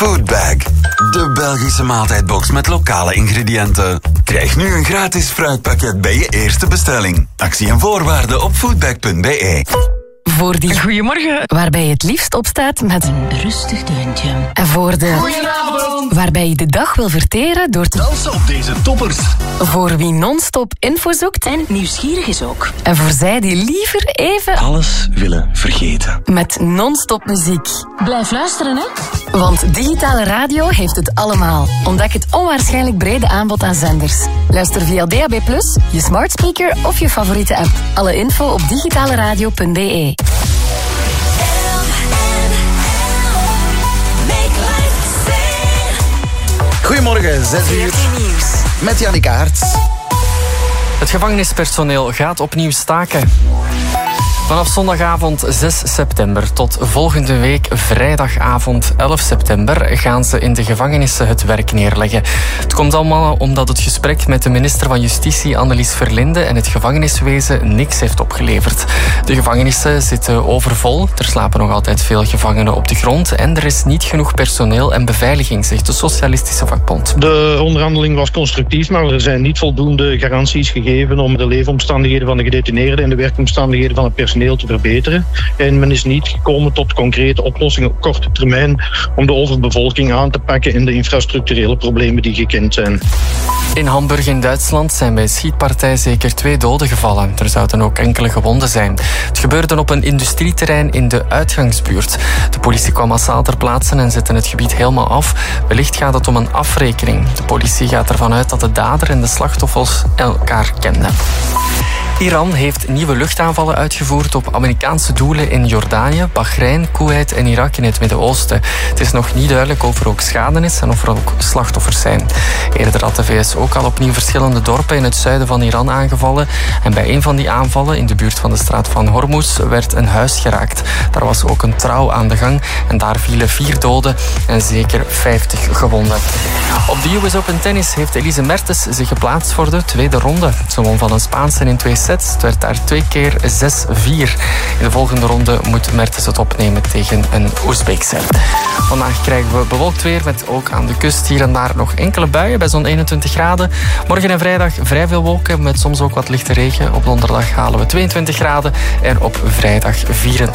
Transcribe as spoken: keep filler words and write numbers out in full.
Foodbag, de Belgische maaltijdbox met lokale ingrediënten. Krijg nu een gratis fruitpakket bij je eerste bestelling. Actie en voorwaarden op foodbag punt b e. Voor die Goedemorgen. waarbij je het liefst opstaat met Een rustig deuntje. en voor de Goedenavond. waarbij je de dag wil verteren door te Dansen op deze toppers. voor wie non-stop info zoekt En nieuwsgierig is ook. en voor zij die liever even Alles willen vergeten. met non-stop muziek. Blijf luisteren, hè. Want digitale radio heeft het allemaal. Ontdek het onwaarschijnlijk brede aanbod aan zenders. Luister via D A B plus, je smart speaker of je favoriete app. Alle info op digitaleradio punt b e. Goedemorgen, zes uur. Met Jannik Aerts. Het gevangenispersoneel gaat opnieuw staken. Vanaf zondagavond zes september tot volgende week vrijdagavond elf september gaan ze in de gevangenissen het werk neerleggen. Het komt allemaal omdat het gesprek met de minister van Justitie Annelies Verlinde en het gevangeniswezen niks heeft opgeleverd. De gevangenissen zitten overvol, er slapen nog altijd veel gevangenen op de grond en er is niet genoeg personeel en beveiliging, zegt de Socialistische Vakbond. De onderhandeling was constructief, maar er zijn niet voldoende garanties gegeven om de leefomstandigheden van de gedetineerden en de werkomstandigheden van het personeel te verbeteren. En men is niet gekomen tot concrete oplossingen op korte termijn om de overbevolking aan te pakken en de infrastructurele problemen die gekend zijn. In Hamburg in Duitsland zijn bij een schietpartij zeker twee doden gevallen. Er zouden ook enkele gewonden zijn. Het gebeurde op een industrieterrein in de uitgangsbuurt. De politie kwam massaal ter plaatse en zette het gebied helemaal af. Wellicht gaat het om een afrekening. De politie gaat ervan uit dat de dader en de slachtoffers elkaar kenden. Iran heeft nieuwe luchtaanvallen uitgevoerd op Amerikaanse doelen in Jordanië, Bahrein, Kuwait en Irak in het Midden-Oosten. Het is nog niet duidelijk of er ook schade is en of er ook slachtoffers zijn. Eerder had de V S ook al opnieuw verschillende dorpen in het zuiden van Iran aangevallen. En bij een van die aanvallen, in de buurt van de straat van Hormuz, werd een huis geraakt. Daar was ook een trouw aan de gang en daar vielen vier doden en zeker vijftig gewonden. Op de U S Open Tennis heeft Elise Mertens zich geplaatst voor de tweede ronde. Ze won van een Spaanse in twee sets. Het werd daar twee keer zes vier. In de volgende ronde moet Mertens het opnemen tegen een Oezbeekse. Vandaag krijgen we bewolkt weer met ook aan de kust hier en daar nog enkele buien bij zo'n eenentwintig graden. Morgen en vrijdag vrij veel wolken met soms ook wat lichte regen. Op donderdag halen we tweeëntwintig graden en op vrijdag vierentwintig.